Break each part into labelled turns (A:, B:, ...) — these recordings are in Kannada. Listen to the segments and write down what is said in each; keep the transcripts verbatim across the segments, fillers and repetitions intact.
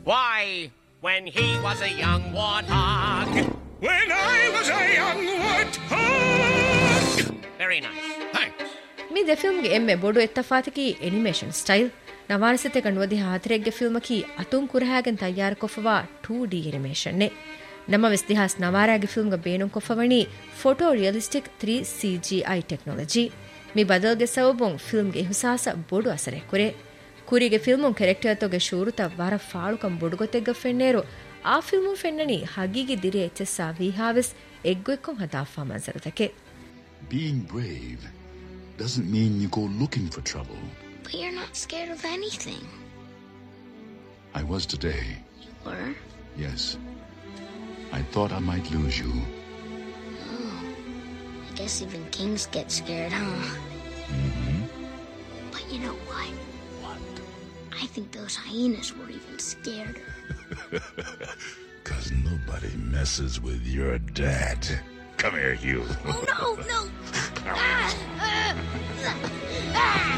A: Why, when he was a young warthog.
B: When I was a young warthog.
A: Very nice. Thanks.
C: Me de film ge emme bodu ettafatiki animation style ನವಾರಸತೆ ಕಣ್ವದಿ ಹಾತರೆಗ್ಗೆ ಫಿಲ್ಮಕಿ ಅತುಂ ಕುರಹಾಗನ್ ತಯಾರ ಕೊಫವಾ ಟೂ ಡಿ animation ನೆ ನಮ್ಮ ವಿಸ್ತಿಹಾಸ್ ನವಾರಾಗೆ ಫಿಲ್ಮ್ಗ ಬೇನುಂ ಕೊಫವಣಿ photo realistic three C G I technology ಮಿ ಬದಲ್ಗೆ ಸವಬುಂ ಫಿಲ್ಮ್ಗೆ ಹುಸಾಸ ಬೋಡು ಅಸರೆ ಕುರೆ ಕುರಿಗೆ ಫಿಲ್ಮುಂ ಕ್ಯಾರೆಕ್ಟರ್ ತೋಗೆ ಶೂರುತ ವಾರ ಫಾಳುಕಂ ಬೊಡುಗೊತೆಗ್ಗ ಫೆನ್ನೇರು ಆ ಫಿಲ್ಮುಂ ಫೆನ್ನನಿ ಹಗೀಗಿ ದಿರೆ ಎಚ್ಚೆಸ್ಸಾ ವಿಹಾವಿಸ್ ಎಗ್ಗೊೆಕ್ಕಂ ಹದಾಫಾ ಮಂಜರತಕೆ.
D: Being brave doesn't mean you go looking for trouble.
E: But you're not scared of anything.
D: I was today.
E: You were?
D: Yes. I thought I might lose you.
E: Oh. I guess even kings get scared, huh?
D: Mm-hmm.
E: But you know what?
D: What?
E: I think those hyenas were even scareder.
D: 'Cause nobody messes with your dad. Come here, you.
E: Oh, no, no! Ah, ah, ah,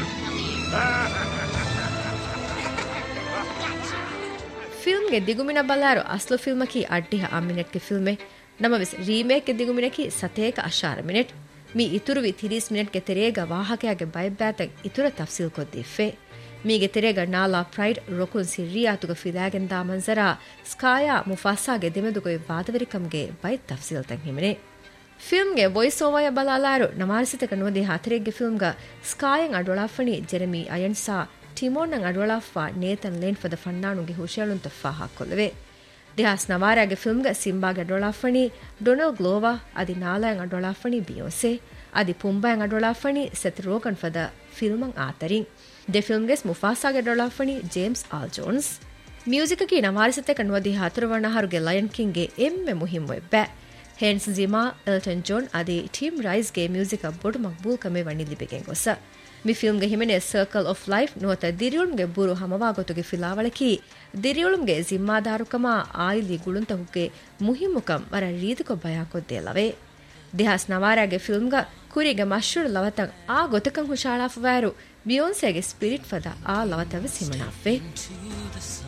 C: ಫಿಲ್ಮ್ಗೆ ದಿಗುಮಿನ ಬಲ್ಲಾರು ಅಸ್ಲು ಫಿಲ್ಮಕಿ ಅಡ್ಡಿಹ ಆ ಮಿನಿಟ್ಗೆ ಫಿಲ್ಮೆ ನಮ್ಮ ವಿಸ್ ರೀಮೇಕ್ಗೆ ದಿಗುಮಿನಕಿ ಸತೇಕ ಅಶಾರ ಮಿನಿಟ್ ಮೀ ಇತುರುವಿ ತಿರೀಸ್ ಮಿನಿಟ್ಗೆ ತೆರೆಗ ವಾಹಕೆಯಾಗೆ ಬೈಬ್ಯಾತಗ್ ಇತುರ ತಫ್ಸೀಲ್ ಕೊದ್ದಿಫೆ ಮೀಗೆ ತೆರೆಗ ನಾಲಾ ಪ್ರೈಡ್ ರೊಕುನ್ ಸಿರಿಯಾತುಗ ಫಿದಾಗೆನ್ ದಾ ಮಂಜರ ಸ್ಕಾಯಾ ಮುಫಾಸಾಗೆ ದಿಮೆದುಗೊಯ್ ವಾದವರಿಕಮ್ಗೆ by ತಫ್ಸೀಲ್ thang ಹಿಮನೆ ಫಿಲ್ಮ್ಗೆ voice over ಬಲಾಲಾರು ನಮಾರಿಸಿತ ಕನ್ವದಿ ಹಾತರೆಗ್ಗೆ ಫಿಲ್ಮ್ಗ ಸ್ಕಾಯನ್ ಅಡೊಳಾಫಣಿ Jeremy ಅಯನ್ಸಾ ಟಿಮೋನ್ ಅಡೊಳಾಫಾ ನೇತನ್ lane ಫದ ಫಣ್ಣಾಣುಗೆ ಹುಷೇಳುಂತ ಫಾಹಾ ಕೊಲ್ಲವೆ ದಿಹಾಸ್ ನವಾರಾಗೆ ಫಿಲ್ಮ್ಗ ಸಿಂಬಾಗೆ ಅಡೊಳಾಫಣಿ ಡೊನಲ್ ಗ್ಲೋವಾ ಅದಿ ನಾಲಾಯನ್ ಅಡೊಳಾಫಣಿ ಬಿಯೋಸೆ ಅದಿ ಪುಂಬಾಯನ್ ಅಡೊಳಾಫಣಿ ಸೆತ್ ರೋಗನ್ ಫದ ಫಿಲ್ಮನ್ ಆತರಿನ್ ದೆ ಫಿಲ್ಮ್ಗೆಸ್ ಮುಫಾಸಾಗೆ ಅಡೊಳಾಫಣಿ ಜೇಮ್ಸ್ ಆಲ್ ಜೋನ್ಸ್ ಮ್ಯೂಸಿಕ್ಗೆ ನವಾರಿಸಿತ ಕನ್ವದಿ ಹಾತರವಣ ಹಾರುಗೆ ಲಯನ್ ಕಿಂಗ್ಗೆ ಎಮ್ಮೆ ಮುಹಿಮ್ ವೆಬ್ಬೆ ಹೆನ್ಸ್ ಜಿಮಾ ಎಲ್ಟನ್ ಜಾನ್ ಅದಿ ಟೀಮ್ ರೈಸ್ಗೆ ಮ್ಯೂಸಿಕ್ ಬೋಡು ಮಕ್ಬೂಲ್ ಕಮೆ ವಣ್ಣಿ ಲಿಬಿಗೆನ್ ಗೊಸ ಮಿ ಫಿಲ್ಮ್ಗೆ ಹಿಮೆನೆ ಸರ್ಕಲ್ ಆಫ್ ಲೈಫ್ ನೋತ ದಿರಿಯುಳ್ಮ್ಗೆ ಬುರು ಹಮವಾಗೊತುಗೆ ಫಿಲಾವಳಕಿ ದಿರಿಯುಳ್ಮ್ಗೆ ಜಿಮ್ಮಾದಾರುಕಮ ಆಯಿಲಿ ಗುಳುಂತ ಹುಗ್ಗೆ ಮುಹಿಮ್ಮುಕಂ ವರ ರೀತಿಕೊ ಬಯಾಕೊದ್ದೇಲವೆ ದಿಹಾಸ್ ನವಾರಾಗೆ ಫಿಲ್ಮ್ಗ ಕುರಿಗೆ ಮಶ್ರೂರ್ ಲವತಂ ಆ ಗೊತಕಂ ಹುಷಾಳಾಫುವಾರು ಬಿಯೋನ್ಸೆಗೆ ಸ್ಪಿರಿಟ್ ಫದ ಆ ಲವತವ ಸಿಮಣಾಫೆ